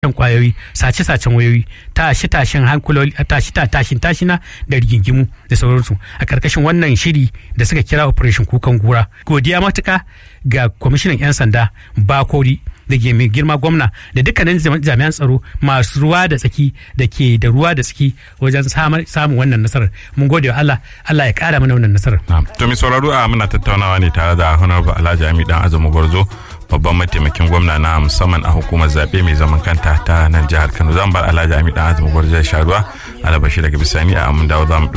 shan kwayoyi, sace-sacen wayoyi, tashin hankuloli, tashina da rigingimu da sauransu a karkashin wannan shiri da suka kira operation kukan gura. Godiya matuka ga kwamishinan 'yan sanda Bakori da ke mai girma gwamna da dukkanin jami'an tsaro masu ruwa da tsaki da ke da ruwa da tsaki wajen samun wannan nasarar. Mun gode wa Allah ya kara mana wannan nasarar. To mai sauraro muna tattaunawa ne tare da Honorable Alhaji Ami Dan Azumi Gwarzo, babban mataimakin gwamna na musamman a hukumar zaɓe mai zaman kanta ta nan jihar Kano. Zan bar Alhaji Ami Dan Azumi Gwarzo ya sha ruwa alabashi daga bisani a mun dawo za mu